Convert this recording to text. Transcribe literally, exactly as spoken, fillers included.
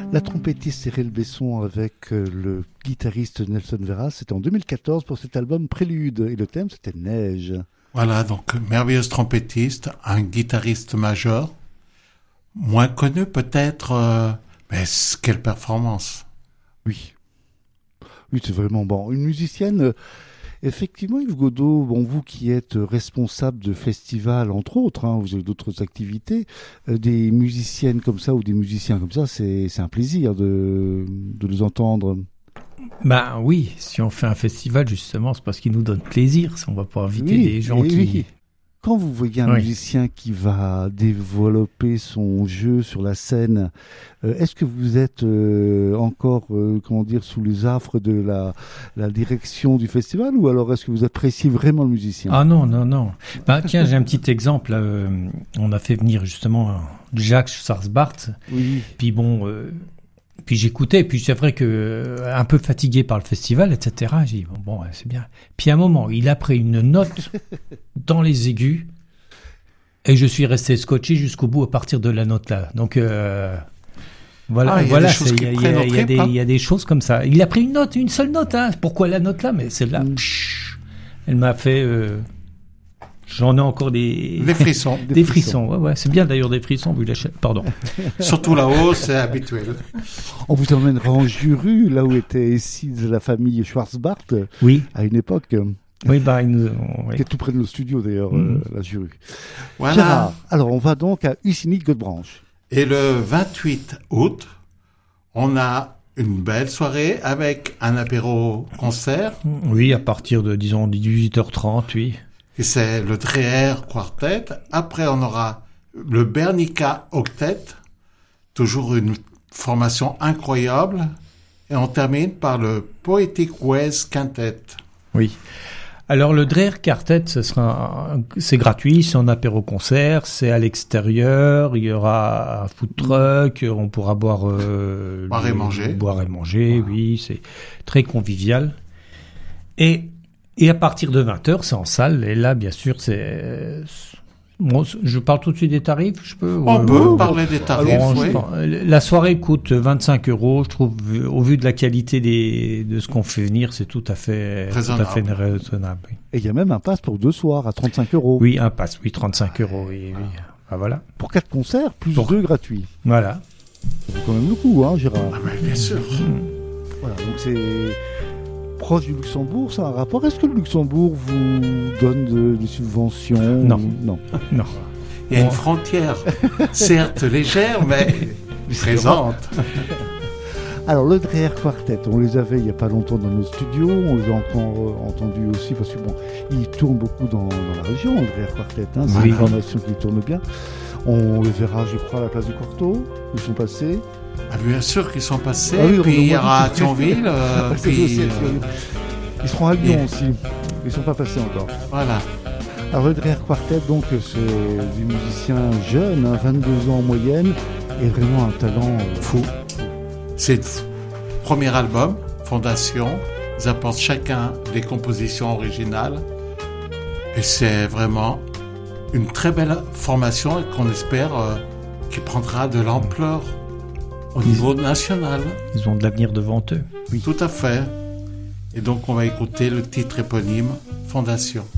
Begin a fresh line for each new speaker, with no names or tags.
La trompettiste Cyril Besson avec le guitariste Nelson Vera, c'était en deux mille quatorze pour cet album Prélude. Et le thème, c'était Neige.
Voilà, donc merveilleuse trompettiste, un guitariste majeur, moins connu peut-être, euh, mais quelle performance.
Oui. Oui, c'est vraiment bon. Une musicienne... Euh, Effectivement, Yves Godot, bon, vous qui êtes responsable de festivals, entre autres, hein, vous avez d'autres activités, euh, des musiciennes comme ça ou des musiciens comme ça, c'est, c'est un plaisir de, de les entendre.
Ben oui, si on fait un festival, justement, c'est parce qu'il nous donne plaisir. On va pas inviter
oui,
des gens qui...
Oui. Quand vous voyez un
oui.
musicien qui va développer son jeu sur la scène, euh, est-ce que vous êtes euh, encore, euh, comment dire, sous les affres de la, la direction du festival, ou alors est-ce que vous appréciez vraiment le musicien ?
Ah non, non, non. Ben, tiens, j'ai un petit exemple. Euh, on a fait venir justement Jacques Sarsbart.
Oui.
Puis bon, euh, puis j'écoutais. Puis c'est vrai que euh, un peu fatigué par le festival, et cetera. J'ai dit bon, bon, c'est bien. Puis à un moment, il a pris une note dans les aigus, et je suis resté scotché jusqu'au bout à partir de la note là. Donc euh, voilà,
ah,
voilà,
il y,
y, y, y, y a des choses comme ça. Il a pris une note, une seule note. Hein. Pourquoi la note là ? Mais celle-là, mm. psh, elle m'a fait. Euh, J'en ai encore des...
Des frissons.
des, des frissons, frissons. Ouais, ouais. C'est bien d'ailleurs des frissons, vu la chaîne. Pardon.
Surtout là-haut, c'est habituel.
On vous emmènera en Juru, là où était ici la famille Schwarzbart,
oui.
à une époque.
Oui, bah, ils nous... oui.
Qui est tout près de nos studios d'ailleurs, mmh. euh, la Juru.
Voilà.
Gérard, alors on va donc à Hussigny-Godebranche.
Et le vingt-huit août, on a une belle soirée avec un apéro-concert.
Oui, à partir de, disons, dix-huit heures trente, oui.
Et c'est le Dreher Quartet. Après, on aura le Bernica Octet, toujours une formation incroyable. Et on termine par le Poetic Ways Quintet.
Oui. Alors, le Dreher Quartet, ce sera un, c'est gratuit, c'est en apéro-concert, c'est à l'extérieur, il y aura un food truck, on pourra boire... Euh,
boire et manger.
Boire et manger, voilà. Oui, c'est très convivial. Et... Et à partir de vingt heures, c'est en salle. Et là, bien sûr, c'est... Bon, je parle tout de suite des tarifs, je peux
On
euh,
peut
euh,
parler des tarifs,
alors,
oui.
Je, la soirée coûte vingt-cinq euros. Je trouve, au vu de la qualité des, de ce qu'on fait venir, c'est tout à fait raisonnable. Tout à fait raisonnable oui.
Et il y a même un pass pour deux soirs à trente-cinq euros.
Oui, un pass, oui, trente-cinq euros. Oui, oui. Ah, voilà.
Pour quatre concerts, plus pour... deux gratuits.
Voilà.
C'est quand même le coup, hein, Gérard.
Ah, mais bien sûr.
Mmh.
Voilà, donc c'est... proche du Luxembourg, ça a un rapport. Est-ce que le Luxembourg vous donne de, des subventions ?
Non.
Non.
Non.
Il y a bon. une frontière, certes légère, mais présente.
Alors, le Dreher Quartet, on les avait il n'y a pas longtemps dans nos studios, on les a encore entendus aussi, parce que bon, ils tournent beaucoup dans, dans la région, le Dreher Quartet, hein, c'est oui. une formation qui tourne bien. On les verra, je crois, à la place du Quarto, ils sont passés.
Ah, bien sûr qu'ils sont passés,
ah oui,
puis il y aura à Thionville, euh, puis...
Aussi, euh... Ils seront à Lyon et... aussi, ils ne sont pas passés encore.
Voilà.
Alors le Dreher Quartet, donc, c'est des musiciens jeunes, hein, vingt-deux ans en moyenne, et vraiment un talent euh,
fou. C'est le premier album, Fondation, ils apportent chacun des compositions originales, et c'est vraiment une très belle formation, et qu'on espère euh, qui prendra de l'ampleur au niveau national.
Ils ont de l'avenir devant eux.
Oui. Tout à fait. Et donc, on va écouter le titre éponyme, Fondation.